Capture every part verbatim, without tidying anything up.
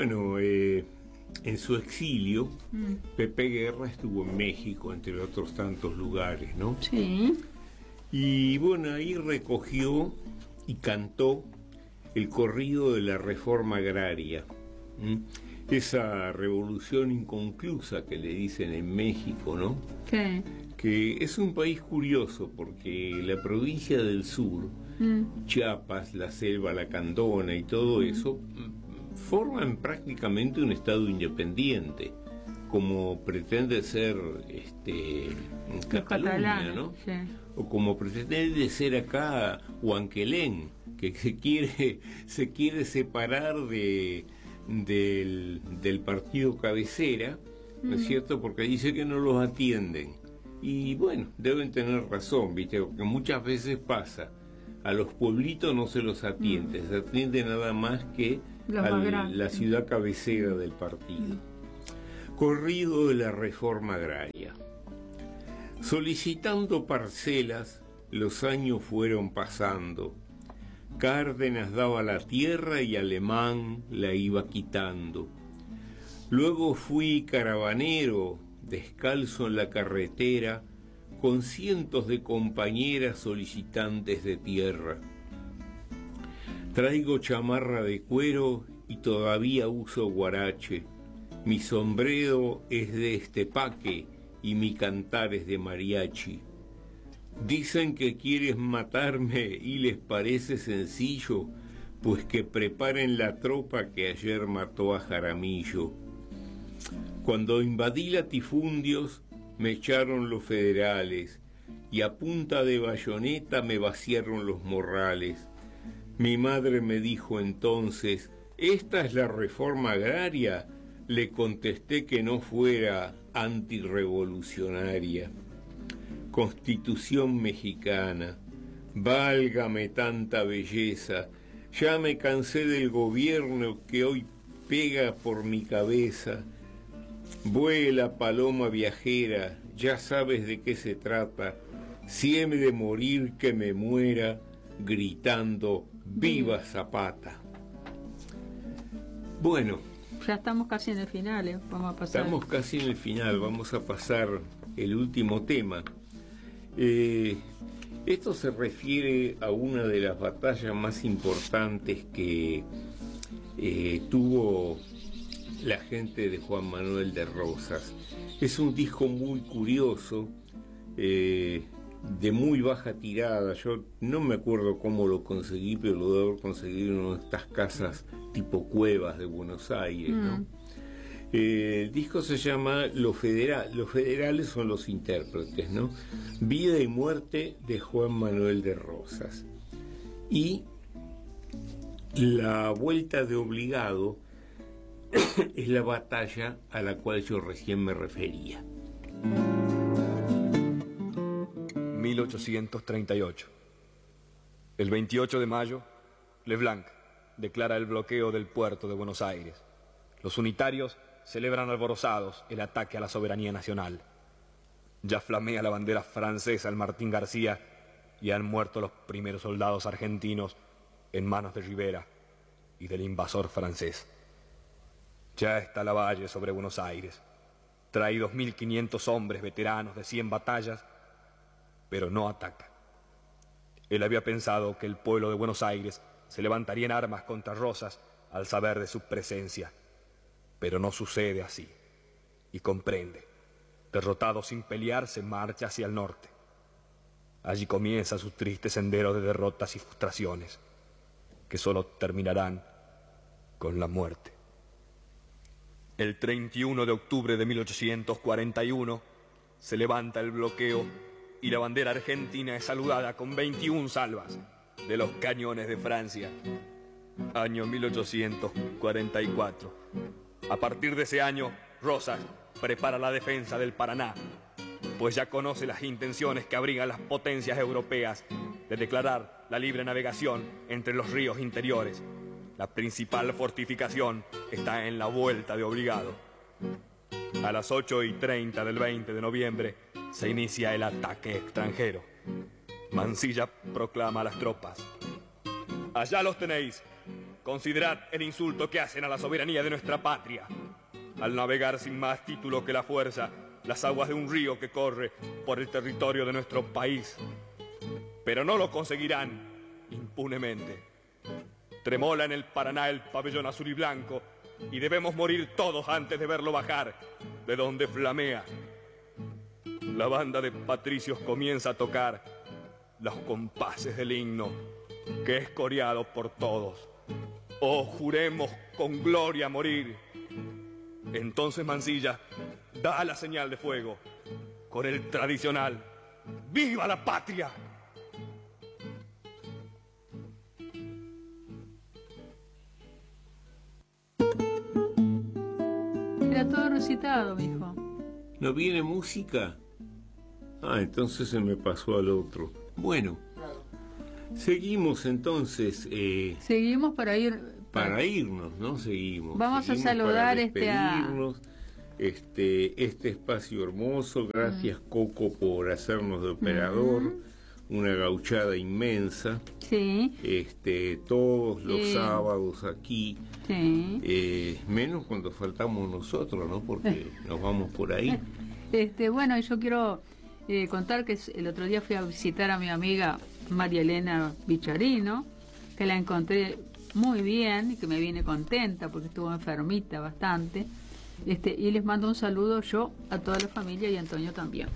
bueno, eh, en su exilio, mm. Pepe Guerra estuvo en México, entre otros tantos lugares, ¿no? Sí. Y bueno, ahí recogió y cantó el corrido de la reforma agraria. ¿Mm? Esa revolución inconclusa que le dicen en México, ¿no? ¿Qué? Que es un país curioso porque la provincia del sur, mm. Chiapas, la selva lacandona y todo mm. eso, forman prácticamente un estado independiente, como pretende ser este, Cataluña, ¿no? Sí. O como pretende ser acá Huanquelén, que se quiere, se quiere separar de... Del, del partido cabecera, ¿no es cierto? Porque dice que no los atienden. Y bueno, deben tener razón, ¿viste? Porque muchas veces pasa, a los pueblitos no se los atiende, mm. se atiende nada más que a la ciudad cabecera del partido. Corrido de la reforma agraria. Solicitando parcelas, los años fueron pasando. Cárdenas daba la tierra y Alemán la iba quitando. Luego fui caravanero, descalzo en la carretera, con cientos de compañeras solicitantes de tierra. Traigo chamarra de cuero y todavía uso guarache. Mi sombrero es de estepaque y mi cantar es de mariachi. Dicen que quieres matarme y les parece sencillo, pues que preparen la tropa que ayer mató a Jaramillo. Cuando invadí latifundios me echaron los federales y a punta de bayoneta me vaciaron los morrales. Mi madre me dijo entonces, ¿esta es la reforma agraria? Le contesté que no fuera antirrevolucionaria. Constitución mexicana, válgame tanta belleza, ya me cansé del gobierno que hoy pega por mi cabeza. Vuela, paloma viajera, ya sabes de qué se trata, si he de morir que me muera, gritando, ¡viva Zapata! Bueno. Ya estamos casi en el final, ¿eh? Vamos a pasar. Estamos casi en el final, vamos a pasar el último tema. Eh, esto se refiere a una de las batallas más importantes que eh, tuvo la gente de Juan Manuel de Rosas. Es un disco muy curioso, eh, de muy baja tirada. Yo no me acuerdo cómo lo conseguí, pero lo debo haber conseguido en una de estas casas tipo cuevas de Buenos Aires, ¿no? Mm. Eh, el disco se llama Los Federales, los Federales son los intérpretes, ¿no? Vida y muerte de Juan Manuel de Rosas. Y la vuelta de obligado es la batalla a la cual yo recién me refería. mil ochocientos treinta y ocho. El veintiocho de mayo, Leblanc declara el bloqueo del puerto de Buenos Aires. Los unitarios celebran alborozados el ataque a la soberanía nacional. Ya flamea la bandera francesa en Martín García y han muerto los primeros soldados argentinos en manos de Rivera y del invasor francés. Ya está Lavalle sobre Buenos Aires. Trae dos mil quinientos hombres veteranos de cien batallas, pero no ataca. Él había pensado que el pueblo de Buenos Aires se levantaría en armas contra Rosas al saber de su presencia. Pero no sucede así, y comprende. Derrotado sin pelear, se marcha hacia el norte. Allí comienza su triste sendero de derrotas y frustraciones, que solo terminarán con la muerte. El treinta y uno de octubre de mil ochocientos cuarenta y uno se levanta el bloqueo y la bandera argentina es saludada con veintiuna salvas de los cañones de Francia. Año mil ochocientos cuarenta y cuatro. A partir de ese año, Rosas prepara la defensa del Paraná, pues ya conoce las intenciones que abrigan las potencias europeas de declarar la libre navegación entre los ríos interiores. La principal fortificación está en la Vuelta de Obligado. A las ocho y treinta del veinte de noviembre se inicia el ataque extranjero. Mansilla proclama a las tropas: allá los tenéis, considerad el insulto que hacen a la soberanía de nuestra patria. Al navegar sin más título que la fuerza, las aguas de un río que corre por el territorio de nuestro país. Pero no lo conseguirán impunemente. Tremola en el Paraná el pabellón azul y blanco, y debemos morir todos antes de verlo bajar, de donde flamea. La banda de patricios comienza a tocar los compases del himno, que es coreado por todos. Oh, juremos con gloria morir. Entonces Mansilla da la señal de fuego con el tradicional ¡Viva la patria! Era todo recitado, mijo. ¿No viene música? Ah, entonces se me pasó al otro. Bueno, seguimos entonces. Eh, Seguimos para ir... Para, para irnos, ¿no? Seguimos. Vamos seguimos a saludar para este a... Este, este espacio hermoso. Gracias, uh-huh. Coco, por hacernos de operador. Uh-huh. Una gauchada inmensa. Sí. Este, todos los sí. sábados aquí. Sí. Eh, menos cuando faltamos nosotros, ¿no? Porque nos vamos por ahí. Este, bueno, yo quiero eh, contar que el otro día fui a visitar a mi amiga María Elena Vicharino, que la encontré muy bien y que me viene contenta porque estuvo enfermita bastante. Este, y les mando un saludo yo a toda la familia y a Antonio también.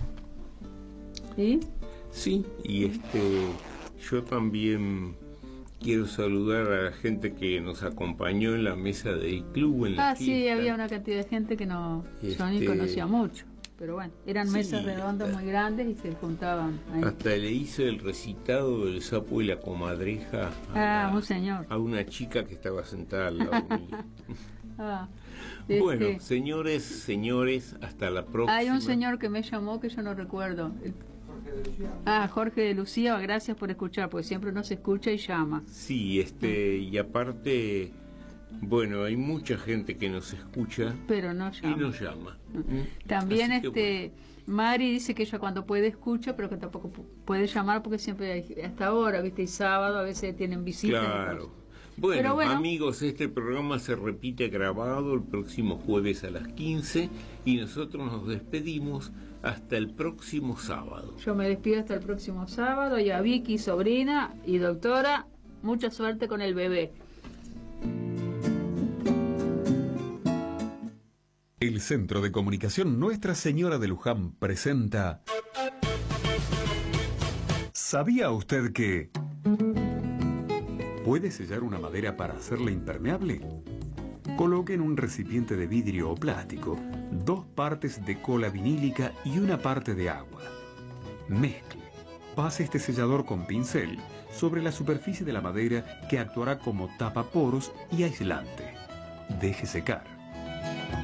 ¿Sí? Sí, y este, yo también quiero saludar a la gente que nos acompañó en la mesa del club. En la ah, fiesta. Sí, había una cantidad de gente que no, este... yo ni conocía mucho. Pero bueno, eran sí, mesas redondas hasta, muy grandes y se juntaban ahí. Hasta le hice el recitado del Sapo y la Comadreja a, ah, la, un señor. a una chica que estaba sentada al lado mío. ah, bueno, este, señores, señores, hasta la próxima. Hay un señor que me llamó que yo no recuerdo. El, Ah, Jorge de Lucía, gracias por escuchar, porque siempre nos escucha y llama. Sí, este, y aparte, bueno, hay mucha gente que nos escucha, pero no llama. Y no llama. También Así este, bueno. Mari dice que ella cuando puede escucha, pero que tampoco puede llamar porque siempre hay, hasta ahora, viste, y sábado a veces tienen visitas. Claro. Bueno, bueno, amigos, este programa se repite grabado el próximo jueves a las quince y nosotros nos despedimos hasta el próximo sábado. Yo me despido hasta el próximo sábado y a Vicky, sobrina y doctora, mucha suerte con el bebé. El Centro de Comunicación Nuestra Señora de Luján presenta... ¿Sabía usted que... ¿Puede sellar una madera para hacerla impermeable? Coloque en un recipiente de vidrio o plástico dos partes de cola vinílica y una parte de agua. Mezcle. Pase este sellador con pincel sobre la superficie de la madera que actuará como tapaporos y aislante. Deje secar.